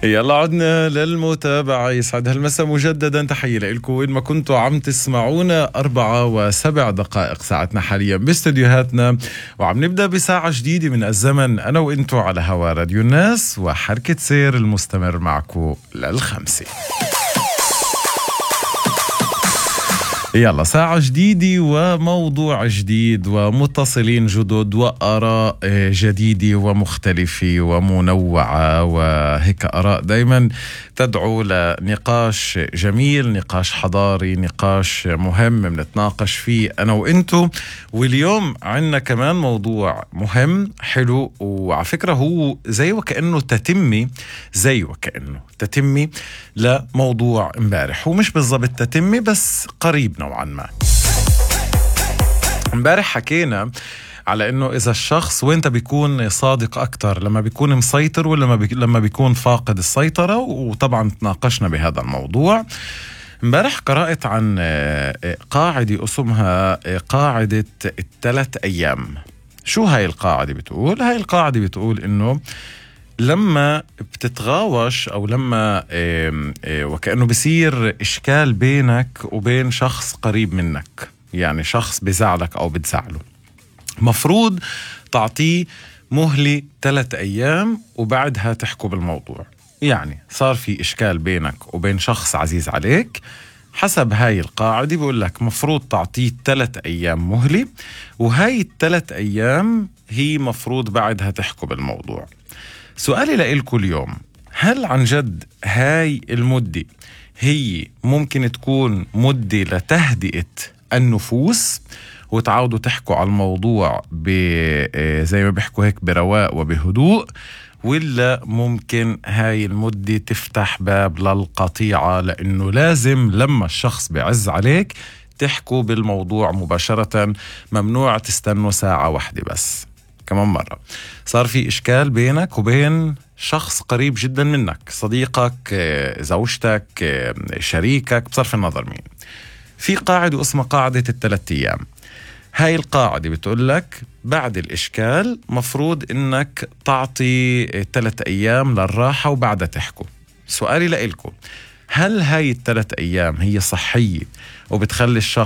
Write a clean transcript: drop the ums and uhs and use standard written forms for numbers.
يلا عدنا للمتابعة. يسعد هالمساء مجددا، تحية لكم وين ما كنتوا عم تسمعونا. 4:07 ساعتنا حاليا باستديوهاتنا، وعم نبدأ بساعة جديدة من الزمن أنا وإنتو على هوا راديو الناس وحركة سير المستمر معكم لل5. يلا ساعة جديدة وموضوع جديد ومتصلين جدد وآراء جديدة ومختلفة ومنوعة، وهيك آراء دايما تدعو لنقاش جميل، نقاش حضاري، نقاش مهم بنتناقش فيه أنا وإنتو. واليوم عنا كمان موضوع مهم حلو، وعلى فكرة هو زي وكأنه تتمي لموضوع امبارح. هو مش بالضبط تتمي بس قريب نوعا ما. امبارح حكينا على انه اذا الشخص وين بيكون صادق اكتر، لما بيكون مسيطر ولا لما بيكون فاقد السيطرة، وطبعا تناقشنا بهذا الموضوع. امبارح قرأت عن قاعدة اسمها قاعدة 3 أيام. شو هاي القاعدة بتقول؟ هاي القاعدة بتقول انه لما بتتغاوش أو لما وكأنه بيصير إشكال بينك وبين شخص قريب منك، يعني شخص بزعلك أو بتزعله، مفروض تعطيه مهلة 3 أيام وبعدها تحكوا بالموضوع. يعني صار في إشكال بينك وبين شخص عزيز عليك، حسب هاي القاعدة بيقول لك مفروض تعطيه 3 أيام مهلة، وهاي 3 أيام هي مفروض بعدها تحكوا بالموضوع. سؤالي لإلكم اليوم، هل عن جد هاي المدة هي ممكن تكون مدة لتهدئة النفوس وتعودوا تحكوا على الموضوع زي ما بيحكوا هيك برواق وبهدوء، ولا ممكن هاي المدة تفتح باب للقطيعة، لأنه لازم لما الشخص بيعز عليك تحكوا بالموضوع مباشرة، ممنوع تستنوا ساعة واحدة بس. كمان مرة صار في إشكال بينك وبين شخص قريب جدا منك، صديقك، زوجتك، شريكك، بصرف النظر مين. في قاعدة اسمها قاعدة 3 أيام. هاي القاعدة بتقول لك بعد الإشكال مفروض إنك تعطي 3 أيام للراحة وبعدها تحكوا. سؤالي لإلكم، هل هاي 3 أيام هي صحية وبتخلي الشخص